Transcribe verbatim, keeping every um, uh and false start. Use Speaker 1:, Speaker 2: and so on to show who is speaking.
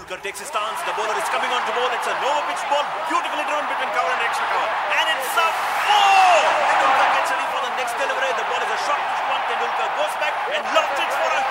Speaker 1: Tendulkar takes his stance. The bowler is coming on to bowl. It's a lower pitch ball, beautifully driven between cover and extra cover. And it's a four! Tendulkar gets ready for the next delivery. The ball is a short push one. Tendulkar goes back and lofts it for a